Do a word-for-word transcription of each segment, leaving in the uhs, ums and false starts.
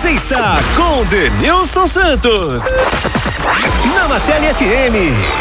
Você está com o Denilson Santos. Na Martelli F M.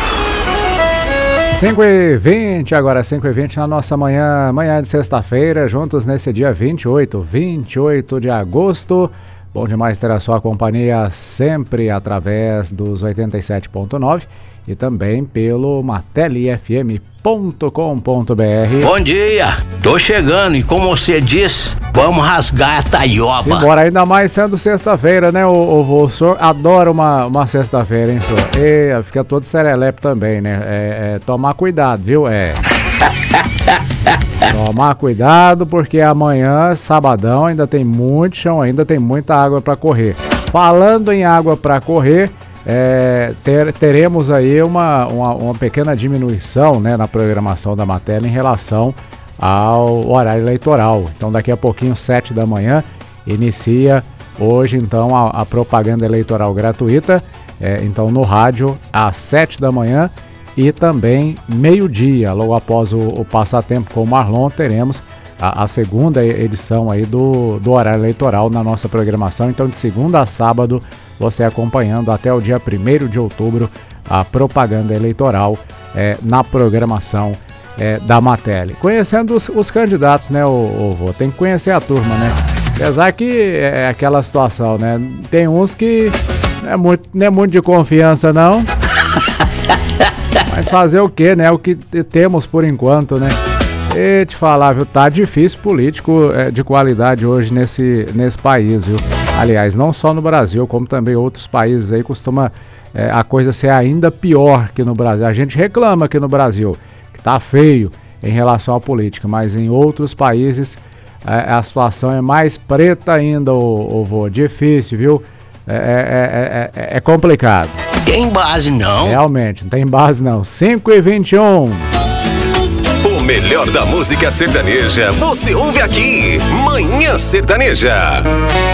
cinco e vinte, agora cinco e vinte na nossa manhã, manhã de sexta-feira, juntos nesse dia vinte e oito, vinte e oito de agosto. Bom demais ter a sua companhia sempre através dos oitenta e sete ponto nove e também pelo martelli f m ponto com ponto b r. Bom dia, tô chegando e como você disse, vamos rasgar a taioba. Simbora, ainda mais sendo sexta-feira, né, o, o, o senhor adora uma, uma sexta-feira, hein, senhor? E fica todo serelepe também, né? É, é, tomar cuidado, viu? É. Tomar cuidado porque amanhã, sabadão, ainda tem muito chão, ainda tem muita água para correr. Falando em água para correr, é, ter, teremos aí uma, uma, uma pequena diminuição, né, na programação da Martelli em relação ao horário eleitoral. Então daqui a pouquinho, sete da manhã, inicia hoje então a, a propaganda eleitoral gratuita, é, então no rádio às sete da manhã. E também meio-dia, logo após o, o passatempo com o Marlon, teremos a, a segunda edição aí do, do horário eleitoral na nossa programação. Então, de segunda a sábado, você acompanhando até o dia primeiro de outubro a propaganda eleitoral é, na programação é, da Martelli. Conhecendo os, os candidatos, né, o, o, o, tem que conhecer a turma, né? Apesar que é aquela situação, né? Tem uns que não é muito, não é muito de confiança, não. Mas fazer o que, né? O que temos por enquanto, né? E te falar, viu? Tá difícil político é, de qualidade hoje nesse, nesse país, viu? Aliás, não só no Brasil, como também outros países aí costuma é, a coisa ser ainda pior que no Brasil. A gente reclama aqui no Brasil que tá feio em relação à política, mas em outros países é, a situação é mais preta ainda, ô, ô vô. Difícil, viu? É, é, é, é, é complicado. Tem base não. Realmente, não tem base não. cinco e vinte e um. O melhor da música sertaneja você ouve aqui. Manhã Sertaneja.